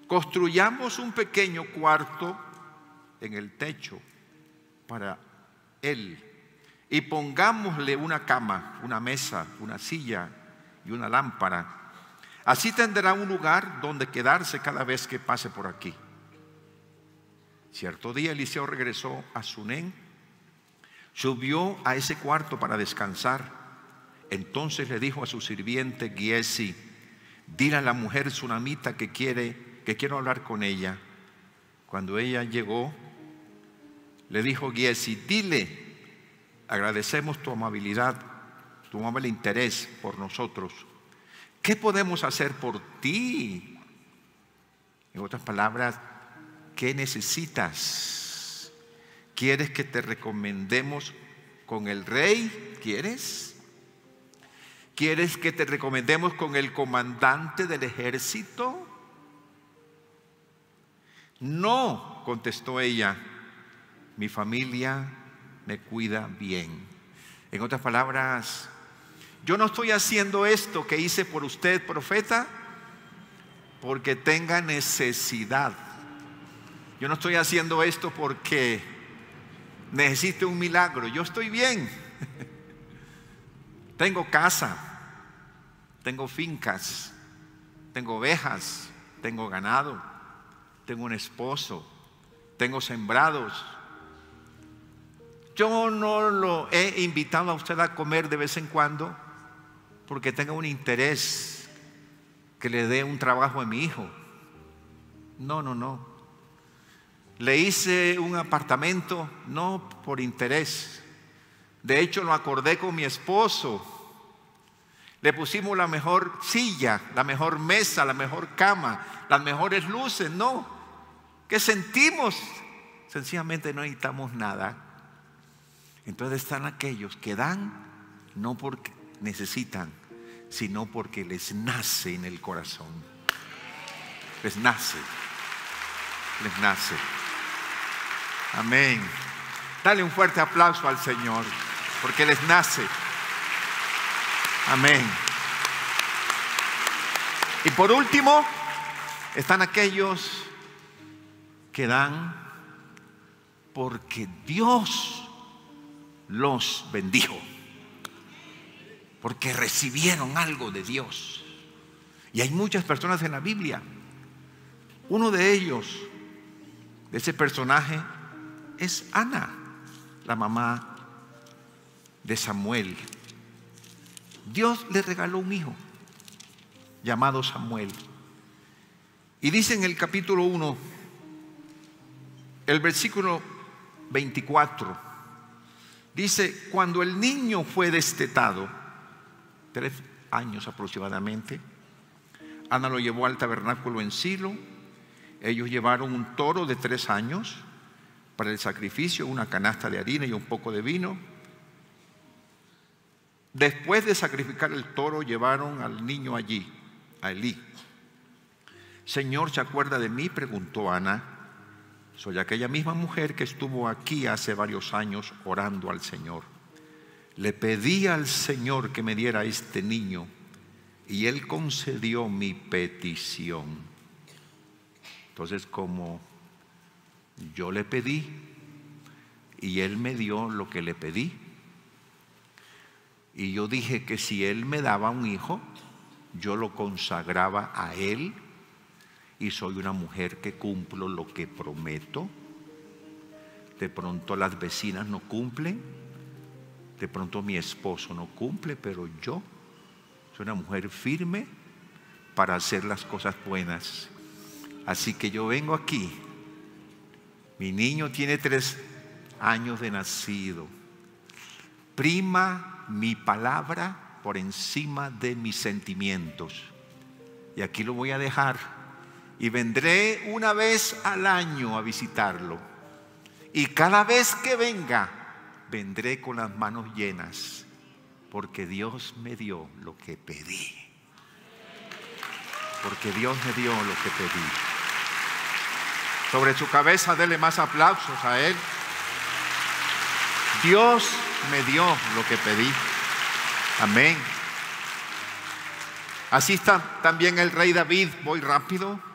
construyamos un pequeño cuarto en el techo para él y pongámosle una cama, una mesa, una silla y una lámpara. Así tendrá un lugar donde quedarse cada vez que pase por aquí. Cierto día Eliseo regresó a Sunén, subió a ese cuarto para descansar. Entonces le dijo a su sirviente Giesi: dile a la mujer sunamita que quiero hablar con ella. Cuando ella llegó, le dijo Giesi: dile, agradecemos tu amabilidad, tu amable interés por nosotros. ¿Qué podemos hacer por ti? En otras palabras, ¿qué necesitas? ¿Quieres que te recomendemos con el rey? ¿Quieres? ¿Quieres que te recomendemos con el comandante del ejército? No, contestó ella, mi familia me cuida bien. En otras palabras, yo no estoy haciendo esto que hice por usted, profeta, porque tenga necesidad. Yo no estoy haciendo esto porque necesite un milagro. Yo estoy bien. Tengo casa, tengo fincas, tengo ovejas, tengo ganado, tengo un esposo, tengo sembrados. Yo no lo he invitado a usted a comer de vez en cuando porque tenga un interés que le dé un trabajo a mi hijo. No. Le hice un apartamento no por interés. De hecho, lo acordé con mi esposo. Le pusimos la mejor silla, la mejor mesa, la mejor cama, las mejores luces. No, ¿qué sentimos? Sencillamente no necesitamos nada. Entonces están aquellos que dan no porque necesitan, sino porque les nace en el corazón. Les nace. Amén. Dale un fuerte aplauso al Señor, porque les nace. Amén. Y por último, están aquellos que dan porque Dios los bendijo, porque recibieron algo de Dios. Y hay muchas personas en la Biblia. Uno de ellos, de ese personaje, es Ana, la mamá de Samuel. Dios le regaló un hijo llamado Samuel. Y dice en el capítulo 1, el versículo 24, dice: cuando el niño fue destetado, 3 años aproximadamente, Ana lo llevó al tabernáculo en Silo. Ellos llevaron un toro de 3 años para el sacrificio, una canasta de harina y un poco de vino. Después de sacrificar el toro, llevaron al niño allí, a Elí. Señor, ¿se acuerda de mí?, preguntó Ana. Soy aquella misma mujer que estuvo aquí hace varios años orando al Señor. Le pedí al Señor que me diera este niño y Él concedió mi petición. Entonces, como yo le pedí y Él me dio lo que le pedí, y yo dije que si Él me daba un hijo, yo lo consagraba a Él, y soy una mujer que cumplo lo que prometo. De pronto las vecinas no cumplen, de pronto mi esposo no cumple, pero yo soy una mujer firme para hacer las cosas buenas. Así que yo vengo aquí. Mi niño tiene 3 años de nacido. Prima mi palabra por encima de mis sentimientos. Y aquí lo voy a dejar. Y vendré una vez al año a visitarlo. Y cada vez que venga, vendré con las manos llenas, porque Dios me dio lo que pedí. Porque Dios me dio lo que pedí. Sobre su cabeza, dele más aplausos a Él. Dios me dio lo que pedí. Amén. Así está también el rey David. Voy rápido.